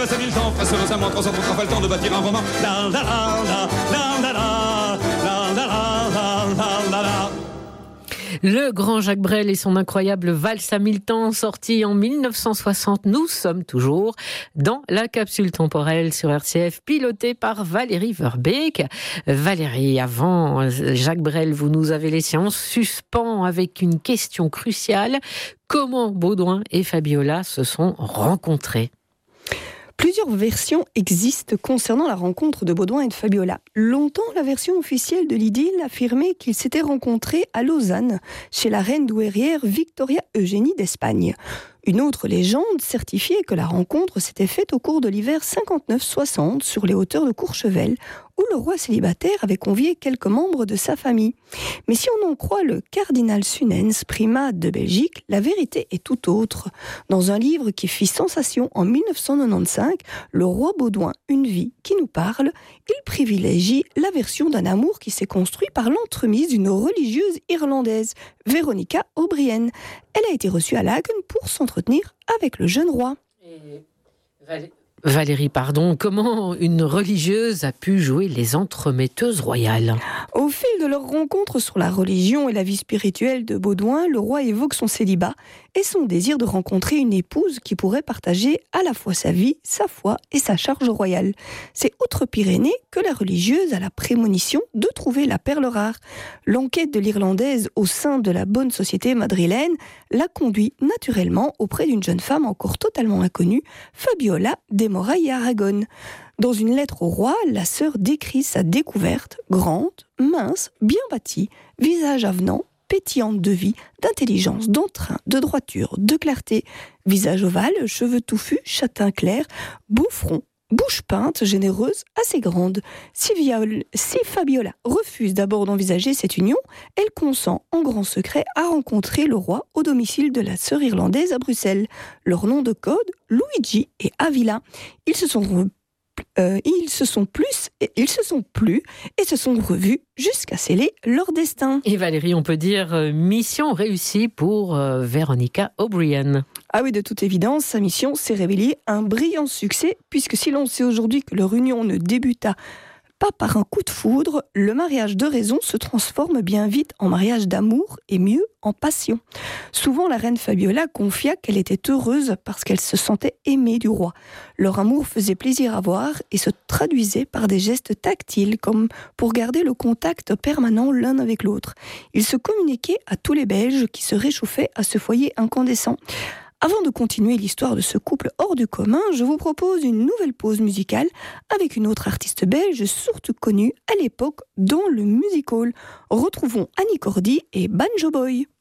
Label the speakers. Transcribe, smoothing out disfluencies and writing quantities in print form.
Speaker 1: valse à mille temps, face aux amants, 300 pour pas le temps de bâtir un roman. La la la la la la la la la la la la.
Speaker 2: Le grand Jacques Brel et son incroyable valse à mille temps, sorti en 1960. Nous sommes toujours dans la capsule temporelle sur RCF, pilotée par Valérie Verbeek. Valérie, avant Jacques Brel, vous nous avez laissé en suspens avec une question cruciale. Comment Baudouin et Fabiola se sont rencontrés ?
Speaker 3: Plusieurs versions existent concernant la rencontre de Baudouin et de Fabiola. Longtemps, la version officielle de l'idylle affirmait qu'ils s'étaient rencontrés à Lausanne, chez la reine douairière Victoria Eugénie d'Espagne. Une autre légende certifiait que la rencontre s'était faite au cours de l'hiver 59-60 sur les hauteurs de Courchevel, où le roi célibataire avait convié quelques membres de sa famille. Mais si on en croit le cardinal Sunens, primat de Belgique, la vérité est tout autre. Dans un livre qui fit sensation en 1995, Le roi Baudouin, une vie qui nous parle, il privilégie la version d'un amour qui s'est construit par l'entremise d'une religieuse irlandaise, Veronica O'Brien. Elle a été reçue à Laeken pour s'entretenir avec le jeune roi.
Speaker 2: Valérie, pardon, comment une religieuse a pu jouer les entremetteuses royales ?
Speaker 3: Au fil de leur rencontre sur la religion et la vie spirituelle de Baudouin, le roi évoque son célibat et son désir de rencontrer une épouse qui pourrait partager à la fois sa vie, sa foi et sa charge royale. C'est outre-Pyrénées que la religieuse a la prémonition de trouver la perle rare. L'enquête de l'Irlandaise au sein de la bonne société madrilène l'a conduit naturellement auprès d'une jeune femme encore totalement inconnue, Fabiola de Moraille et Aragon. Dans une lettre au roi, la sœur décrit sa découverte, grande, mince, bien bâtie, visage avenant, pétillante de vie, d'intelligence, d'entrain, de droiture, de clarté, visage ovale, cheveux touffus, châtain clair, beau front, bouche peinte, généreuse, assez grande. Si Fabiola refuse d'abord d'envisager cette union, elle consent en grand secret à rencontrer le roi au domicile de la sœur irlandaise à Bruxelles. Leur nom de code, Luigi et Avila. Ils se sont plu et se sont revus jusqu'à sceller leur destin.
Speaker 2: Et Valérie, on peut dire mission réussie pour Veronica O'Brien.
Speaker 3: Ah oui, de toute évidence, sa mission s'est révélée un brillant succès, puisque si l'on sait aujourd'hui que leur union ne débuta pas par un coup de foudre, le mariage de raison se transforme bien vite en mariage d'amour et mieux en passion. Souvent, la reine Fabiola confia qu'elle était heureuse parce qu'elle se sentait aimée du roi. Leur amour faisait plaisir à voir et se traduisait par des gestes tactiles comme pour garder le contact permanent l'un avec l'autre. Ils se communiquaient à tous les Belges qui se réchauffaient à ce foyer incandescent. Avant de continuer l'histoire de ce couple hors du commun, je vous propose une nouvelle pause musicale avec une autre artiste belge surtout connue à l'époque dans le music hall. Retrouvons Annie Cordy et Banjo Boy.